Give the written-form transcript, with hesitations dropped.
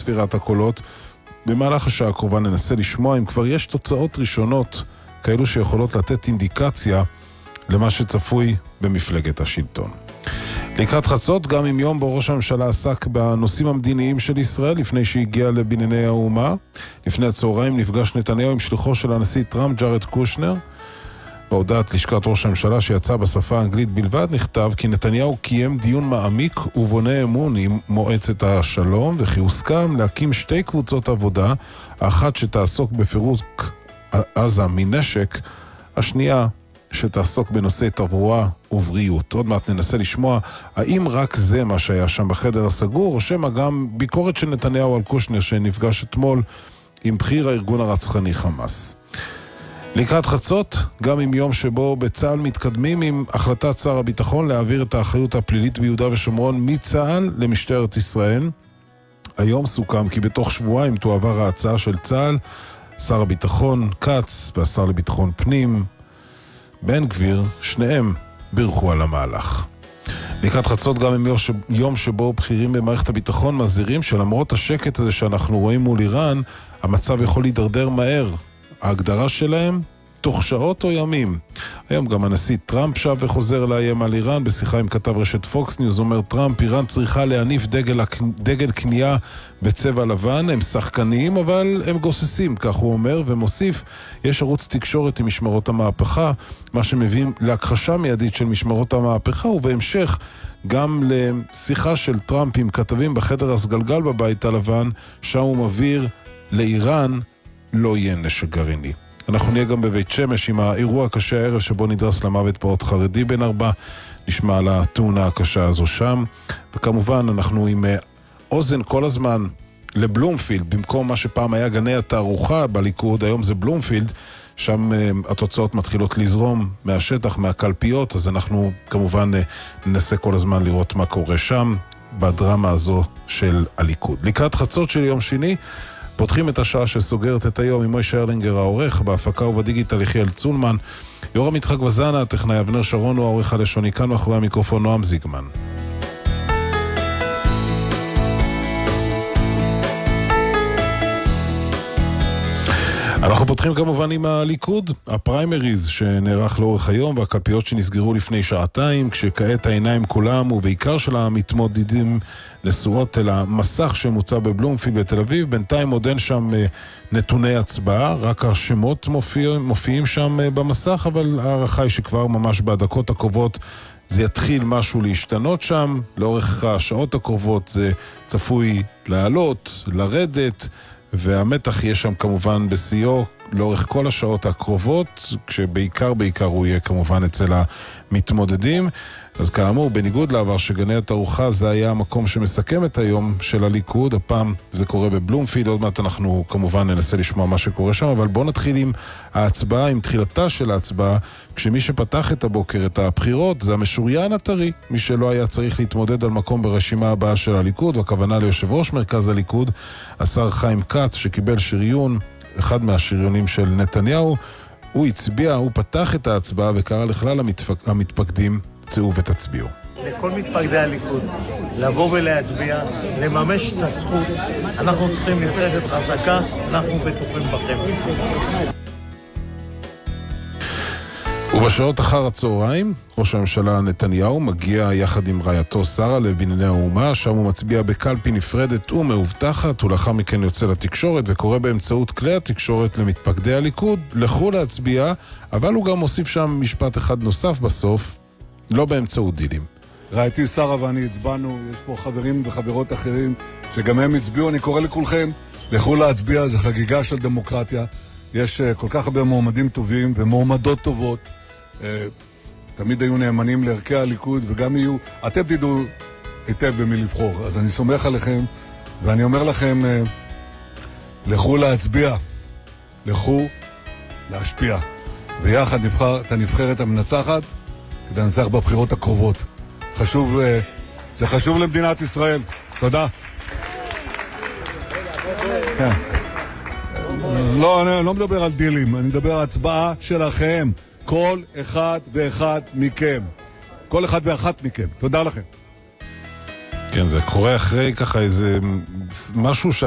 ספירת הקולות. במהלך השעה הקרובה ננסה לשמוע אם כבר יש תוצאות ראשונות כאלו שיכולות לתת אינדיקציה למה שצפוי במפלגת השלטון. לקראת חצות, גם עם יום בו ראש הממשלה עסק בנושאים המדיניים של ישראל לפני שהגיע לבנייני האומה. לפני הצהריים נפגש נתניהו עם שליחו של הנשיא טראמפ, ג'ארד קושנר. בהודעת לשכת ראש הממשלה שיצא בשפה האנגלית בלבד נכתב כי נתניהו קיים דיון מעמיק ובונה אמון עם מועצת השלום, וכי הוסכם להקים שתי קבוצות עבודה, האחת שתעסוק בפירוק עזה מנשק, השנייה שתעסוק בנושא תברואה ובריאות. עוד מעט ננסה לשמוע האם רק זה מה שהיה שם בחדר הסגור, או שמה גם ביקורת של נתניהו על קושנר שנפגש אתמול עם בכיר הארגון הרצחני חמאס. לקראת חצות, גם עם יום שבו בצה"ל מתקדמים עם החלטת שר הביטחון להעביר את האחריות הפלילית ביהודה ושומרון מצה"ל למשטרת ישראל. היום סוכם כי בתוך שבועיים תועבר ההצעה של צה"ל, שר הביטחון כץ והשר לביטחון פנים בן גביר, שניהם בירכו על המהלך. לקראת חצות גם עם יום שבו בכירים במערכת הביטחון מזהירים שלמרות השקט הזה שאנחנו רואים מול איראן, המצב יכול להידרדר מהר. ההגדרה שלהם, תוך שעות או ימים. היום גם הנשיא טראמפ שב וחוזר לאיים על איראן. בשיחה עם כתב רשת פוקס ניוז אומר טראמפ, איראן צריכה להניף דגל קנייה בצבע לבן. הם שחקניים אבל הם גוססים, כך הוא אומר, ומוסיף, יש ערוץ תקשורת עם משמרות המהפכה, מה שמביאים להכחשה מיידית של משמרות המהפכה, ובהמשך גם לשיחה של טראמפ עם כתבים בחדר הסגלגל בבית הלבן, שם הוא מבהיר לאיראן לא יהיה נשק גרעיני. אנחנו נהיה גם בבית שמש עם האירוע הקשה הערב שבו נדרס למוות פעוט חרדי בן 4. נשמע על התאונה הקשה הזו שם. וכמובן אנחנו עם אוזן כל הזמן לבלומפילד, במקום מה שפעם היה גני התערוכה בליכוד, היום זה בלומפילד. שם התוצאות מתחילות לזרום מהשטח, מהקלפיות, אז אנחנו כמובן ננסה כל הזמן לראות מה קורה שם בדרמה הזו של הליכוד. לקראת חצות של יום שני, פותחים את השעה שסוגרת את היום עם מוישה ארלינגר העורך, בהפקה ובדיגיטל יחיאל צולמן, יורם יצחק וזנה, הטכנאי אבנר שרון הוא העורך הלשוני, כאן מאחורי המיקרופון נועם זיגמן. אנחנו פותחים כמובן עם הליכוד, הפריימריז שנערך לאורך היום והקלפיות שנסגרו לפני שעתיים, כשכעת העיניים כולם ובעיקר של המתמודדים נשואות אל המסך שמוצא בבלומפילד בתל אביב. בינתיים עוד אין שם נתוני הצבעה, רק השמות מופיעים שם במסך, אבל הערכה היא שכבר ממש בדקות הקרובות זה יתחיל משהו להשתנות שם. לאורך השעות הקרובות זה צפוי לעלות, לרדת, והמתח יהיה שם כמובן בשיאו לאורך כל השעות הקרובות, כשבעיקר הוא יהיה כמובן אצל המתמודדים. אז כאמור, בניגוד לעבר שגני התערוכה זה היה המקום שמסכם את היום של הליכוד, הפעם זה קורה בבלומפילד. עוד מעט אנחנו כמובן ננסה לשמוע מה שקורה שם, אבל בואו נתחיל עם ההצבעה, עם תחילתה של ההצבעה, כשמי שפתח את הבוקר את הבחירות זה המשוריין הטרי, מי שלא היה צריך להתמודד על מקום ברשימה הבאה של הליכוד, והכוונה ליושב ראש מרכז הליכוד, השר חיים כץ, שקיבל שריון, אחד מהשריונים של נתניהו. הוא הצביע, הוא פתח את ההצבעה וקרא לכלל המתפקדים, צאו ותצביעו. לכל מתפקדי הליכוד, לבוא ולהצביע, לממש את הזכות. אנחנו צריכים מפלגת חזקה, אנחנו בטוחים בכם. ובשעות אחר הצהריים, ראש הממשלה נתניהו מגיע יחד עם רעייתו שרה לבנייני האומה, שם הוא מצביע בקלפי נפרדת ומאובטחת, ולאחר מכן יוצא לתקשורת וקורא באמצעות כלי התקשורת למתפקדי הליכוד, לכו להצביע, אבל הוא גם מוסיף שם משפט אחד נוסף בסוף, לא באמצעות דילים. רעייתי שרה ואני הצבענו, יש פה חברים וחברות אחרים שגם הם הצביעו, אני קורא לכולכם, לכו להצביע, זה חגיגה של דמוקרטיה, יש כל כך הרבה מועמדים טובים ומועמדות טובות, תמיד היו נאמנים לערכי הליכוד וגם יהיו, אתם תדעו היטב במי לבחור, אז אני סומך עליכם ואני אומר לכם, לכו להצביע, לכו להשפיע, ביחד נבחר את הנבחרת המנצחת כדי לנצח בבחירות הקרובות. חשוב, זה חשוב למדינת ישראל. תודה. כן. לא, אני לא מדבר על דילים, אני מדבר על הצבעה שלכם. כל אחד ואחד מכם. כל אחד ואחת מכם. תודה לכם. כן, זה קורה אחרי ככה איזה משהו